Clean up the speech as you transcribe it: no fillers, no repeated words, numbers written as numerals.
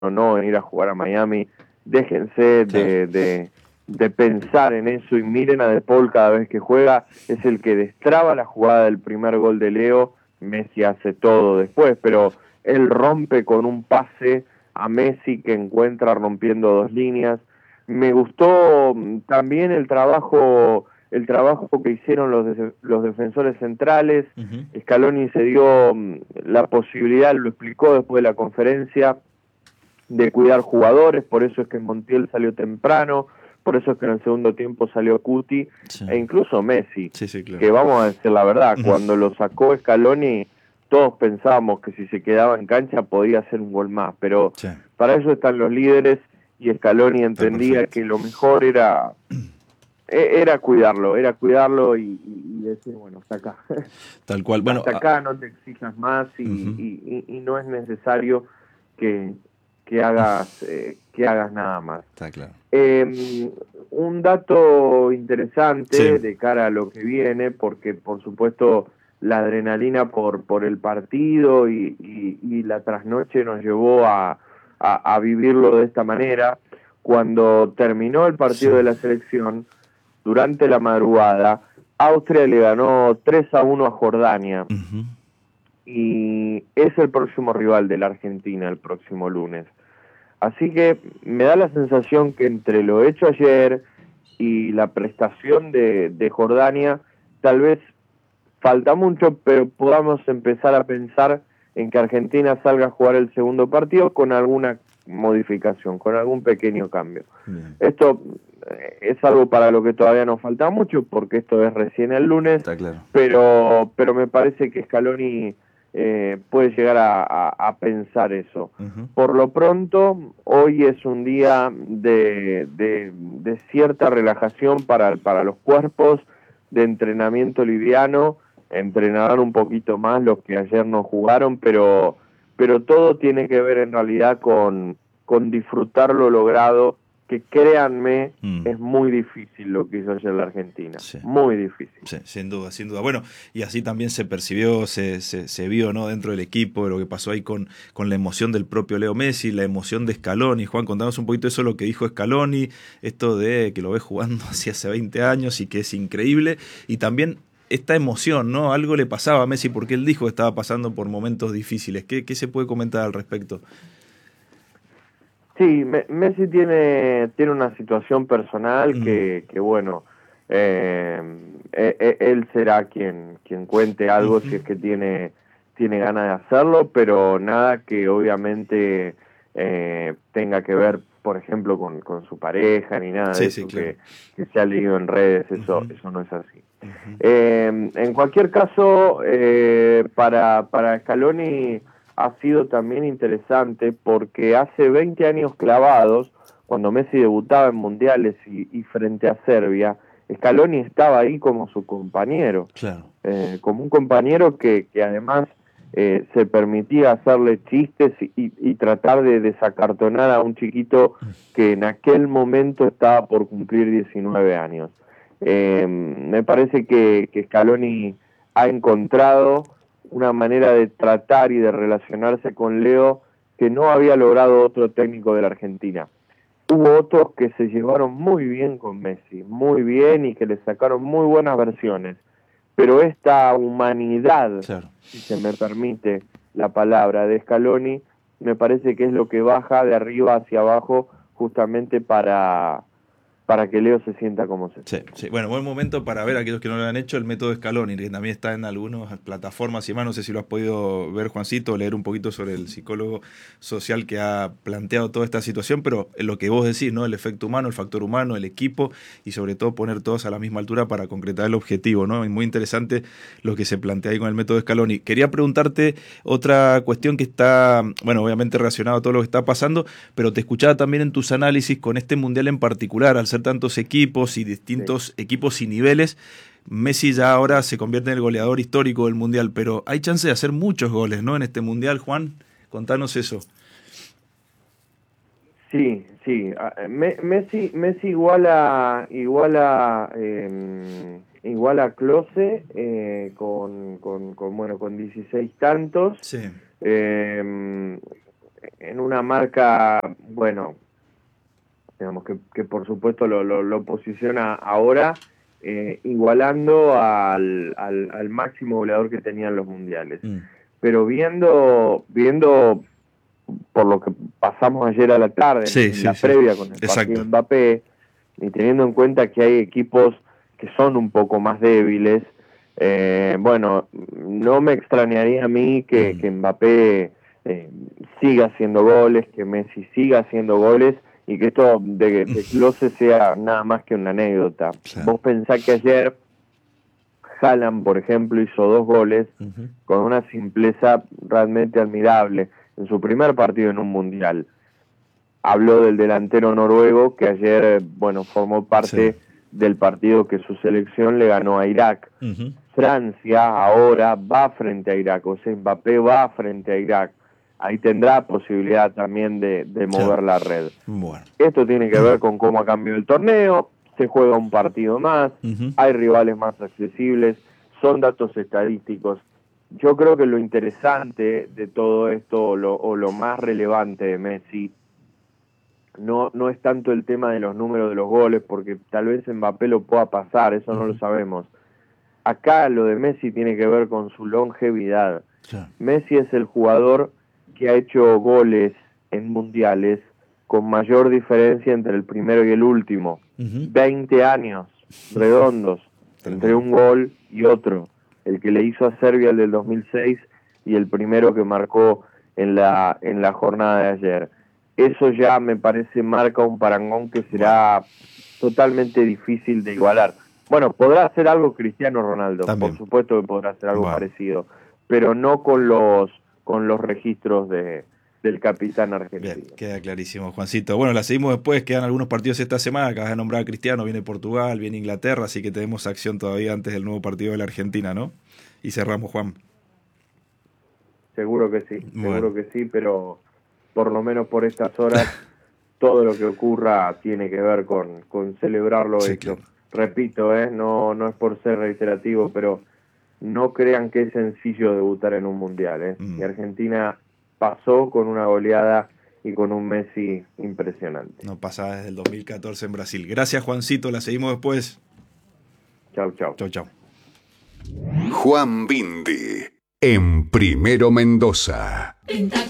no en ir a jugar a Miami. Déjense Claro. de pensar en eso y miren a De Paul cada vez que juega. Es el que destraba la jugada del primer gol de Leo. Messi hace todo después, pero él rompe con un pase a Messi que encuentra rompiendo dos líneas. Me gustó también el trabajo que hicieron los defensores centrales. Ujú. Scaloni se dio la posibilidad, lo explicó después de la conferencia, de cuidar jugadores, por eso es que Montiel salió temprano, por eso es que en el segundo tiempo salió Cuti, Sí, e incluso Messi, sí, sí, claro. que vamos a decir la verdad, Ujú. cuando lo sacó Scaloni, todos pensábamos que si se quedaba en cancha podía hacer un gol más, pero Sí, para eso están los líderes, y Scaloni está entendía perfecto. que lo mejor era cuidarlo y decir, bueno, hasta acá, Tal cual. Bueno, hasta acá no te exijas más ujú, y no es necesario que, que hagas nada más. está claro. Un dato Sí, interesante de cara a lo que viene, porque por supuesto la adrenalina por el partido y la trasnoche nos llevó a vivirlo de esta manera. Cuando terminó el sí. partido de la selección, durante la madrugada, Austria le ganó 3-1 a Jordania Ujú. y es el próximo rival de la Argentina el próximo lunes. Así que me da la sensación que entre lo hecho ayer y la prestación de Jordania, tal vez falta mucho, pero podamos empezar a pensar en que Argentina salga a jugar el segundo partido con alguna modificación, con algún pequeño cambio. Bien, Esto es algo para lo que todavía nos falta mucho, porque esto es recién el lunes, está claro. pero me parece que Scaloni puede llegar a pensar eso. Ujú. Por lo pronto, hoy es un día de cierta relajación para los cuerpos, de entrenamiento liviano, entrenarán un poquito más los que ayer no jugaron, pero todo tiene que ver en realidad con disfrutar lo logrado, que créanme, Mm. es muy difícil lo que hizo ayer la Argentina, Sí. muy difícil. Sí, sin duda, sin duda. Bueno, y así también se percibió, se vio, ¿no? Dentro del equipo, lo que pasó ahí con la emoción del propio Leo Messi, la emoción de Scaloni. Juan, contanos un poquito eso, lo que dijo Scaloni, esto de que lo ves jugando así hace 20 años y que es increíble. Y también esta emoción, ¿no? Algo le pasaba a Messi porque él dijo que estaba pasando por momentos difíciles. ¿Qué se puede comentar al respecto? Sí, Messi tiene una situación personal Mm, que bueno, él será quien cuente algo ujú. si es que tiene ganas de hacerlo, pero nada que obviamente tenga que ver, por ejemplo, con su pareja ni nada de Sí, sí, eso claro. que se ha leído en redes, Ujú, eso no es así. ujú. En cualquier caso, para Scaloni ha sido también interesante porque hace 20 años clavados, cuando Messi debutaba en mundiales y frente a Serbia, Scaloni estaba ahí como su compañero, Claro. como un compañero que además se permitía hacerle chistes y tratar de desacartonar a un chiquito que en aquel momento estaba por cumplir 19 años. Me parece que Scaloni ha encontrado una manera de tratar y de relacionarse con Leo que no había logrado otro técnico de la Argentina. Hubo otros que se llevaron muy bien con Messi, muy bien, y que le sacaron muy buenas versiones, pero esta humanidad, Claro. si se me permite la palabra, de Scaloni, me parece que es lo que baja de arriba hacia abajo justamente para que Leo se sienta como se Sí, siente. sí. Bueno, buen momento para ver a aquellos que no lo han hecho el método Scaloni, que también está en algunas plataformas y más. No sé si lo has podido ver, Juancito, leer un poquito sobre el psicólogo social que ha planteado toda esta situación, pero lo que vos decís, ¿no? El efecto humano, el factor humano, el equipo y sobre todo poner todos a la misma altura para concretar el objetivo, ¿no? Y muy interesante lo que se plantea ahí con el método Scaloni. Quería preguntarte otra cuestión que está, bueno, obviamente relacionado a todo lo que está pasando, pero te escuchaba también en tus análisis con este mundial en particular, al ser tantos equipos y Sí, distintos equipos y niveles. Messi ya ahora se convierte en el goleador histórico del mundial, pero hay chance de hacer muchos goles, ¿no? En este mundial, Juan, contanos eso. sí, sí. Messi iguala Klose bueno, con 16 tantos. Sí. Eh, en una marca, bueno, digamos que por supuesto lo posiciona ahora igualando al máximo goleador que tenían los mundiales. Pero viendo por lo que pasamos ayer a la tarde, en la previa con el partido de Mbappé, y teniendo en cuenta que hay equipos que son un poco más débiles, bueno, no me extrañaría a mí que Mbappé siga haciendo goles, que Messi siga haciendo goles, y que esto de Klose sea nada más que una anécdota. Vos pensás que ayer Haaland, por ejemplo, hizo 2 goles con una simpleza realmente admirable en su primer partido en un mundial. Habló del delantero noruego que ayer, bueno, formó parte del partido que su selección le ganó a Irak. Francia ahora va frente a Irak, o sea, Mbappé va frente a Irak. Ahí tendrá posibilidad también de mover la red. Bueno. Esto tiene que ver con cómo ha cambiado el torneo, se juega un partido más, hay rivales más accesibles, son datos estadísticos. Yo creo que lo interesante de todo esto, o lo más relevante de Messi, no es tanto el tema de los números de los goles, porque tal vez Mbappé lo pueda pasar, eso no lo sabemos. Acá lo de Messi tiene que ver con su longevidad. Messi es el jugador que ha hecho goles en mundiales con mayor diferencia entre el primero y el último. 20 años redondos entre un gol y otro. El que le hizo a Serbia el del 2006 y el primero que marcó en la jornada de ayer. Eso ya me parece marca un parangón que será totalmente difícil de igualar. Bueno, podrá hacer algo Cristiano Ronaldo, por supuesto que podrá hacer algo parecido, pero no con los registros del capitán argentino. Bien, queda clarísimo, Juancito. Bueno, la seguimos después, quedan algunos partidos esta semana, acabas de nombrar a Cristiano, viene Portugal, viene Inglaterra, así que tenemos acción todavía antes del nuevo partido de la Argentina, ¿no? Y cerramos, Juan. Seguro que sí, seguro que sí, pero por lo menos por estas horas todo lo que ocurra tiene que ver con celebrar lo hecho. Claro. Repito, no es por ser reiterativo, pero no crean que es sencillo debutar en un mundial. Y Argentina pasó con una goleada y con un Messi impresionante. No pasaba desde el 2014 en Brasil. Gracias, Juancito, la seguimos después. Chau, chau. Chau, chau. Juan Bindi, en Primero Mendoza.